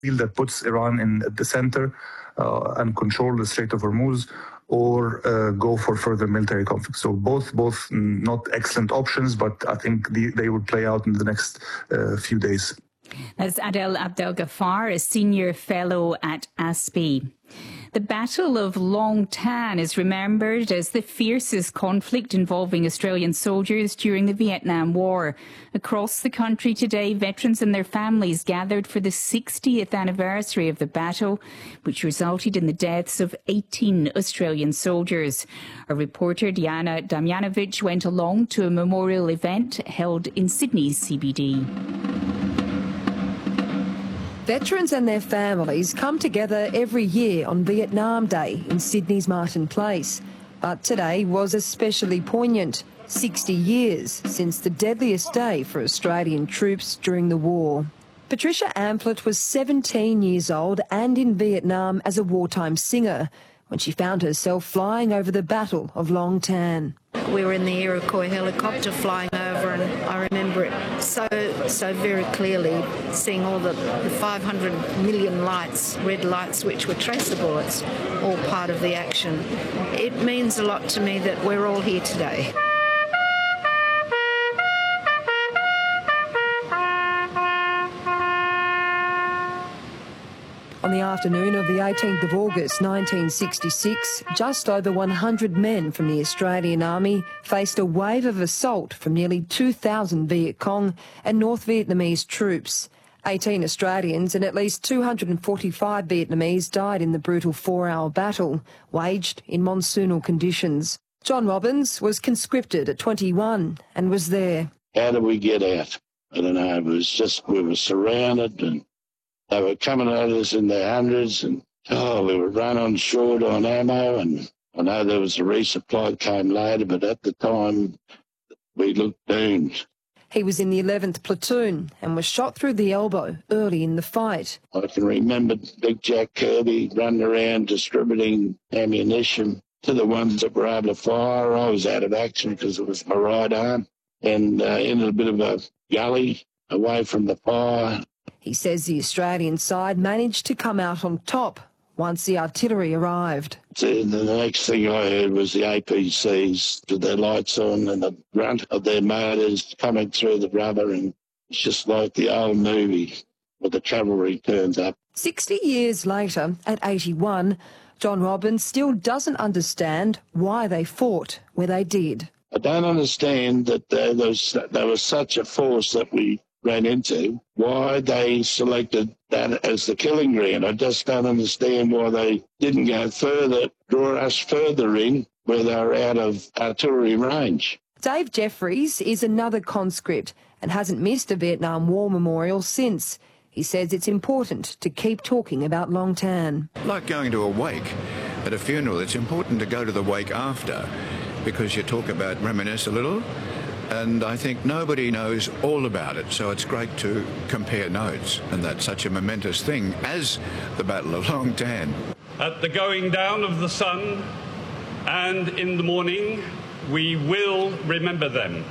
deal that puts Iran in the center and control the Strait of Hormuz, or go for further military conflict. So both not excellent options, but I think they would play out in the next few days. That's Adel Abdelgafar, a senior fellow at ASPI. The Battle of Long Tan is remembered as the fiercest conflict involving Australian soldiers during the Vietnam War. Across the country today, veterans and their families gathered for the 60th anniversary of the battle, which resulted in the deaths of 18 Australian soldiers. Our reporter Diana Damjanovic went along to a memorial event held in Sydney's CBD. Veterans and their families come together every year on Vietnam Day in Sydney's Martin Place. But today was especially poignant, 60 years since the deadliest day for Australian troops during the war. Patricia Amphlett was 17 years old and in Vietnam as a wartime singer when she found herself flying over the Battle of Long Tan. We were in the Iroquois helicopter flying over, and I remember it so very clearly, seeing all the 500 million lights, red lights, which were traceable. It's all part of the action. It means a lot to me that we're all here today. On the afternoon of the 18th of August 1966, just over 100 men from the Australian Army faced a wave of assault from nearly 2,000 Viet Cong and North Vietnamese troops. 18 Australians and at least 245 Vietnamese died in the brutal 4-hour battle, waged in monsoonal conditions. John Robbins was conscripted at 21 and was there. How did we get out? I don't know. It was just, we were surrounded and they were coming at us in their hundreds, and we were running short on ammo, and I know there was a resupply came later, but at the time we looked doomed. He was in the 11th platoon and was shot through the elbow early in the fight. I can remember Big Jack Kirby running around distributing ammunition to the ones that were able to fire. I was out of action because it was my right arm, and in a bit of a gully away from the fire. He says the Australian side managed to come out on top once the artillery arrived. The next thing I heard was the APCs with their lights on and the grunt of their motors coming through the rubber, and it's just like the old movie where the cavalry turns up. 60 years later, at 81, John Robbins still doesn't understand why they fought where they did. I don't understand that there was such a force that we ran into, why they selected that as the killing ground. I just don't understand why they didn't go further, draw us further in where they were out of artillery range. Dave Jeffries is another conscript and hasn't missed a Vietnam War memorial since. He says it's important to keep talking about Long Tan. Like going to a wake at a funeral, it's important to go to the wake after, because you talk about, reminisce a little, and I think nobody knows all about it, so it's great to compare notes, and that's such a momentous thing as the Battle of Long Tan. At the going down of the sun and in the morning, we will remember them,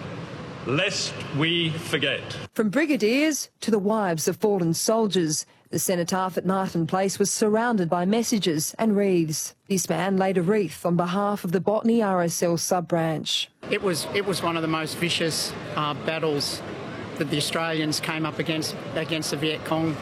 lest we forget. From brigadiers to the wives of fallen soldiers, the cenotaph at Martin Place was surrounded by messages and wreaths. This man laid a wreath on behalf of the Botany RSL sub-branch. It was one of the most vicious battles that the Australians came up against the Viet Cong,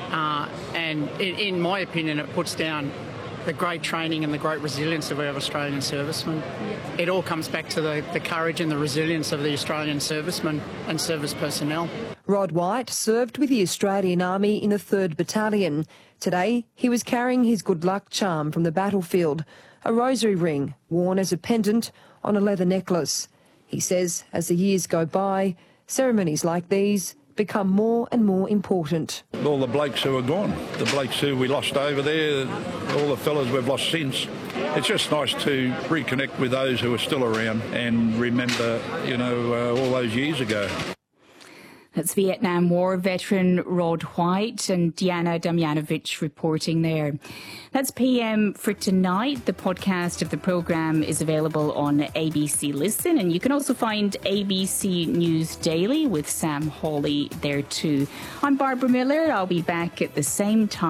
and in my opinion it puts down the great training and the great resilience of our Australian servicemen. It all comes back to the courage and the resilience of the Australian servicemen and service personnel. Rod White served with the Australian Army in the 3rd Battalion. Today, he was carrying his good luck charm from the battlefield, a rosary ring worn as a pendant on a leather necklace. He says as the years go by, ceremonies like these become more and more important. All the blokes who are gone, the blokes who we lost over there, all the fellas we've lost since. It's just nice to reconnect with those who are still around and remember, all those years ago. That's Vietnam War veteran Rod White and Diana Damjanovic reporting there. That's PM for tonight. The podcast of the programme is available on ABC Listen, and you can also find ABC News Daily with Sam Hawley there too. I'm Barbara Miller. I'll be back at the same time